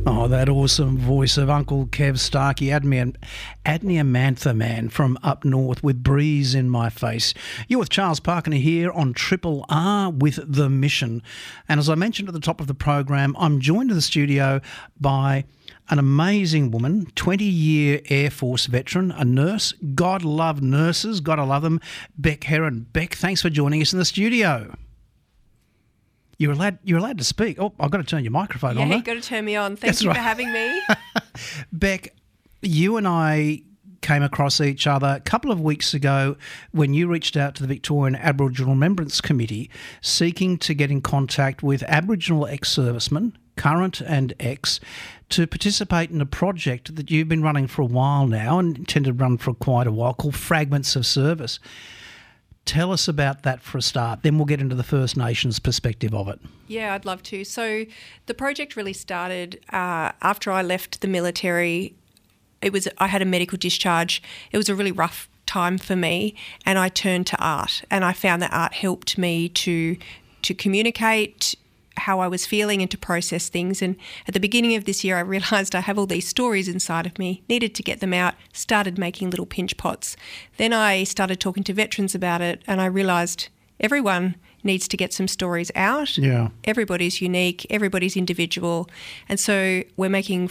Oh, that awesome voice of Uncle Kev Starkey, Adnia Mantha Man from up north with Breeze in My Face. You're with Charles Parkiner here on Triple R with The Mission. And as I mentioned at the top of the program, I'm joined in the studio by an amazing woman, 20-year Air Force veteran, a nurse. God love nurses, gotta love them. Beck Heron. Beck, thanks for joining us in the studio. You're allowed to speak. Oh, I've got to turn your microphone on. Yeah, you've got to turn me on. Thank you for having me. Beck, you and I came across each other a couple of weeks ago when you reached out to the Victorian Aboriginal Remembrance Committee seeking to get in contact with Aboriginal ex-servicemen, current and ex, to participate in a project that you've been running for a while now and intended to run for quite a while called Fragments of Service. Tell us about that for a start, then we'll get into the First Nations perspective of it. Yeah, I'd love to. So the project really started after I left the military. I had a medical discharge. It was a really rough time for me, and I turned to art, and I found that art helped me to communicate how I was feeling and to process things. And at the beginning of this year, I realised I have all these stories inside of me, needed to get them out, started making little pinch pots. Then I started talking to veterans about it, and I realised everyone needs to get some stories out. Yeah. Everybody's unique, everybody's individual. And so we're making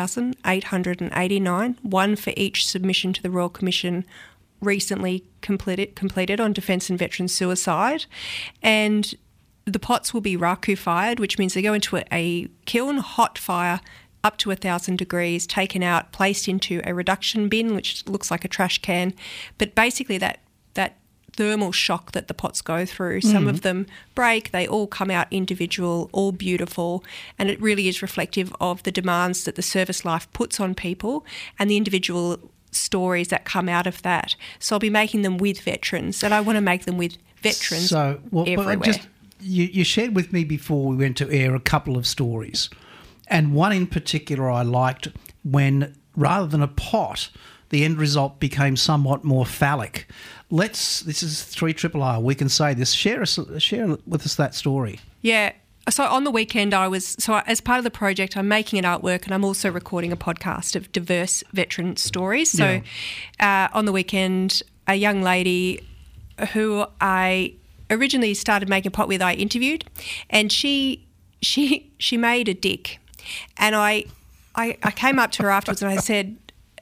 5,889, one for each submission to the Royal Commission recently completed on defence and veteran suicide. And the pots will be raku fired, which means they go into a kiln, hot fire, up to 1,000 degrees, taken out, placed into a reduction bin, which looks like a trash can. But basically that thermal shock that the pots go through, some of them break, they all come out individual, all beautiful, and it really is reflective of the demands that the service life puts on people and the individual stories that come out of that. So I'll be making them with veterans, and I want to make them with veterans everywhere. You shared with me before we went to air a couple of stories, and one in particular I liked when, rather than a pot, the end result became somewhat more phallic. This is 3RRR, we can say this. Share with us that story. Yeah. So on the weekend as part of the project, I'm making an artwork and I'm also recording a podcast of diverse veteran stories. So on the weekend, a young lady who I originally started making a pot with, I interviewed, and she made a dick, and I came up to her afterwards and I said,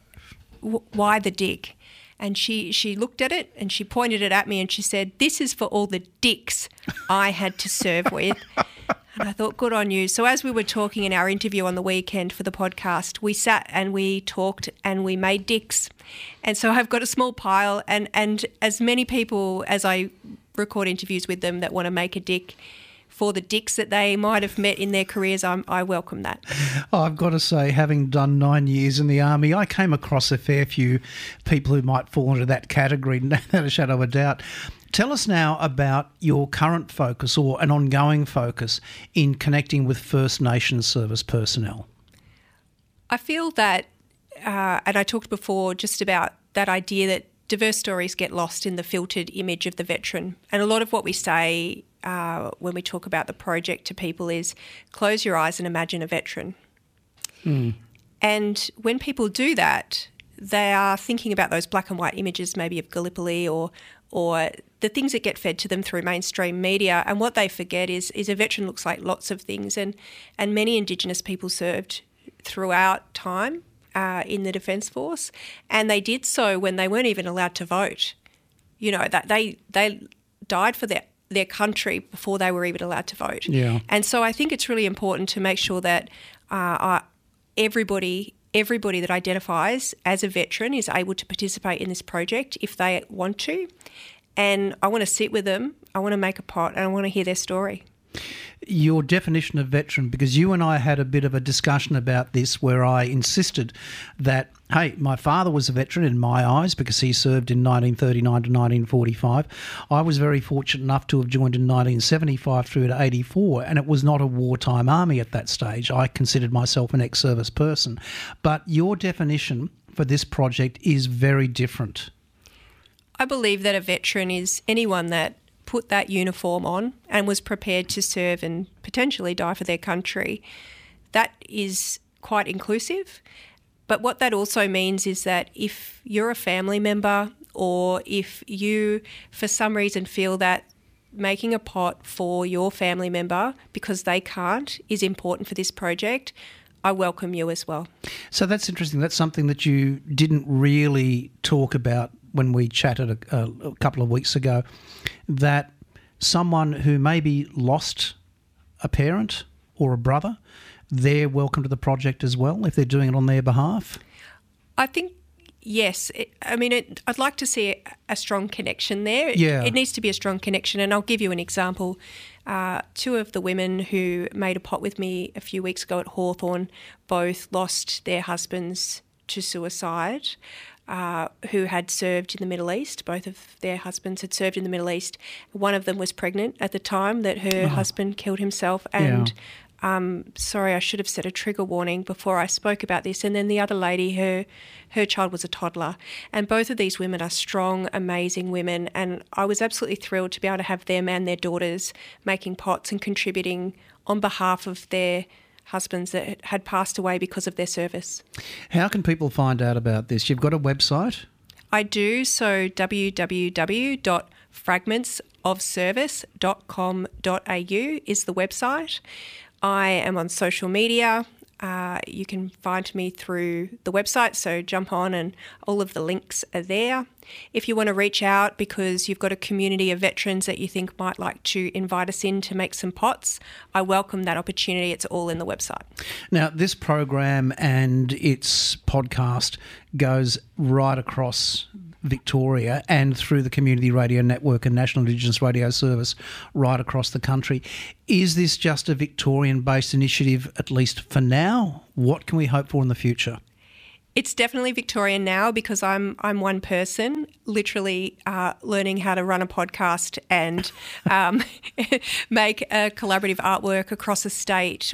"Why the dick?" And she looked at it and she pointed it at me and she said, "This is for all the dicks I had to serve with." And I thought, good on you. So as we were talking in our interview on the weekend for the podcast, we sat and we talked and we made dicks. And so I've got a small pile, and as many people as I record interviews with them that want to make a dick for the dicks that they might have met in their careers, I welcome that. I've got to say, having done 9 years in the Army, I came across a fair few people who might fall into that category, without a shadow of a doubt. Tell us now about your current focus or an ongoing focus in connecting with First Nations service personnel. I feel that, and I talked before just about that idea that diverse stories get lost in the filtered image of the veteran. And a lot of what we say when we talk about the project to people is close your eyes and imagine a veteran. And when people do that, they are thinking about those black and white images maybe of Gallipoli or the things that get fed to them through mainstream media. And what they forget is a veteran looks like lots of things. And many Indigenous people served throughout time in the Defence Force, and they did so when they weren't even allowed to vote. You know, that they died for their country before they were even allowed to vote. Yeah. And so I think it's really important to make sure that everybody that identifies as a veteran is able to participate in this project if they want to. And I want to sit with them, I want to make a pot, and I want to hear their story. Your definition of veteran, because you and I had a bit of a discussion about this where I insisted that, hey, my father was a veteran in my eyes because he served in 1939 to 1945. I was very fortunate enough to have joined in 1975 through to 84, and it was not a wartime army at that stage. I considered myself an ex-service person. But your definition for this project is very different. I believe that a veteran is anyone that put that uniform on and was prepared to serve and potentially die for their country. That is quite inclusive. But what that also means is that if you're a family member, or if you, for some reason, feel that making a pot for your family member because they can't is important for this project, I welcome you as well. So that's interesting. That's something that you didn't really talk about when we chatted a couple of weeks ago, that someone who maybe lost a parent or a brother, they're welcome to the project as well if they're doing it on their behalf? I think, yes. I'd like to see a strong connection there. Yeah. It needs to be a strong connection, and I'll give you an example. Two of the women who made a pot with me a few weeks ago at Hawthorn both lost their husbands to suicide, who had served in the Middle East. Both of their husbands had served in the Middle East. One of them was pregnant at the time that her husband killed himself, and sorry, I should have set a trigger warning before I spoke about this. And then the other lady, her child was a toddler. And both of these women are strong, amazing women. And I was absolutely thrilled to be able to have them and their daughters making pots and contributing on behalf of their husbands that had passed away because of their service. How can people find out about this? You've got a website? I do. So www.fragmentsofservice.com.au is the website. I am on social media. You can find me through the website, so jump on and all of the links are there. If you want to reach out because you've got a community of veterans that you think might like to invite us in to make some pots, I welcome that opportunity. It's all in the website. Now, this program and its podcast goes right across Victoria and through the Community Radio Network and National Indigenous Radio Service right across the country. Is this just a Victorian-based initiative, at least for now? What can we hope for in the future? It's definitely Victorian now because I'm one person literally learning how to run a podcast and make a collaborative artwork across a state,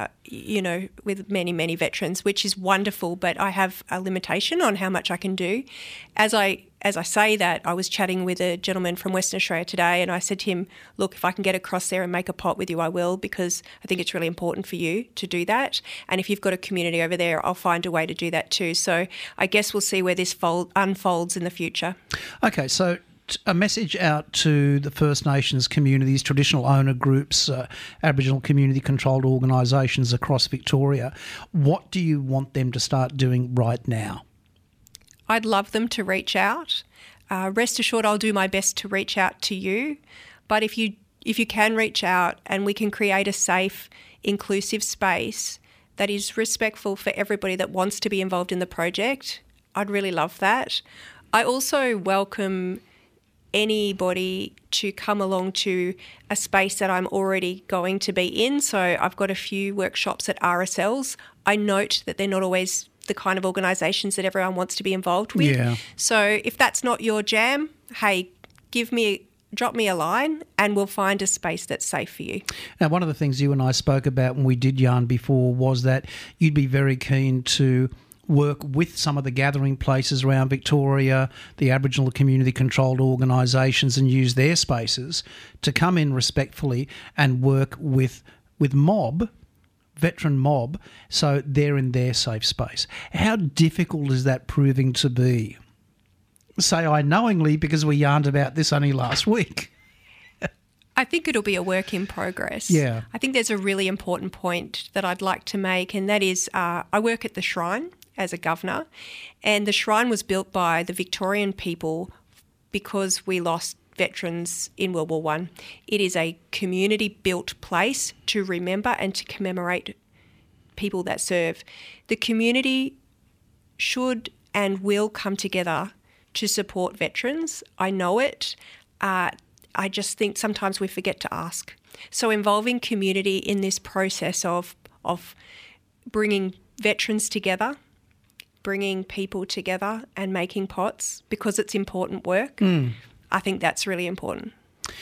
with many, many veterans, which is wonderful, but I have a limitation on how much I can do. As I say that, I was chatting with a gentleman from Western Australia today and I said to him, look, if I can get across there and make a pot with you, I will, because I think it's really important for you to do that. And if you've got a community over there, I'll find a way to do that too. So I guess we'll see where this unfolds in the future. Okay, so a message out to the First Nations communities, traditional owner groups, Aboriginal community-controlled organisations across Victoria. What do you want them to start doing right now? I'd love them to reach out. Rest assured, I'll do my best to reach out to you. But if you can reach out and we can create a safe, inclusive space that is respectful for everybody that wants to be involved in the project, I'd really love that. I also welcome anybody to come along to a space that I'm already going to be in. So I've got a few workshops at RSLs. I note that they're not always the kind of organisations that everyone wants to be involved with. Yeah. So if that's not your jam, hey, drop me a line and we'll find a space that's safe for you. Now, one of the things you and I spoke about when we did yarn before was that you'd be very keen to work with some of the gathering places around Victoria, the Aboriginal community-controlled organisations, and use their spaces to come in respectfully and work with veteran mob, so they're in their safe space. How difficult is that proving to be? Say I knowingly, because we yarned about this only last week. I think it'll be a work in progress. Yeah. I think there's a really important point that I'd like to make, and that is I work at the Shrine as a governor, and the Shrine was built by the Victorian people because we lost veterans in World War I. It is a community-built place to remember and to commemorate people that serve. The community should and will come together to support veterans. I know it. I just think sometimes we forget to ask. So involving community in this process of bringing veterans together, bringing people together and making pots, because it's important work, I think that's really important.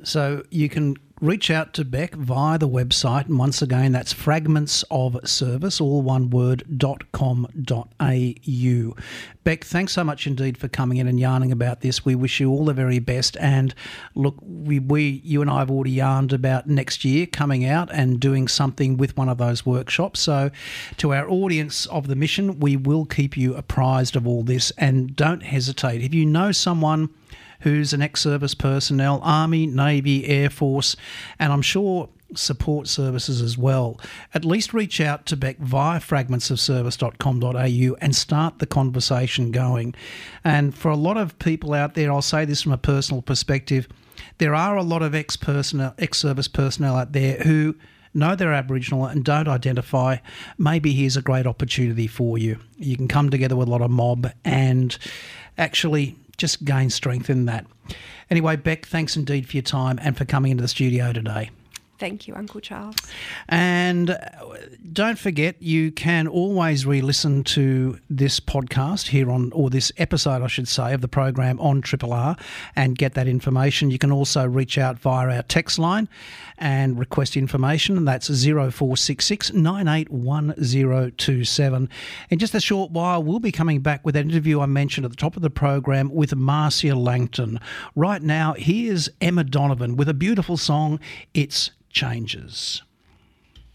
So you can reach out to Beck via the website. And once again, that's fragmentsofservice, all one word, .com.au. Beck, thanks so much indeed for coming in and yarning about this. We wish you all the very best. And look, you and I have already yarned about next year coming out and doing something with one of those workshops. So to our audience of the mission, we will keep you apprised of all this. And don't hesitate. If you know someone who's an ex-service personnel, Army, Navy, Air Force, and I'm sure support services as well, at least reach out to Beck via fragmentsofservice.com.au and start the conversation going. And for a lot of people out there, I'll say this from a personal perspective, there are a lot of ex-service personnel out there who know they're Aboriginal and don't identify. Maybe here's a great opportunity for you. You can come together with a lot of mob and actually just gain strength in that. Anyway, Beck, thanks indeed for your time and for coming into the studio today. Thank you, Uncle Charles. And don't forget, you can always re-listen to this podcast here on, or this episode, I should say, of the program on Triple R and get that information. You can also reach out via our text line and request information, and that's 0466 981027. In just a short while, we'll be coming back with that interview I mentioned at the top of the program with Marcia Langton. Right now, here's Emma Donovan with a beautiful song, It's Changes.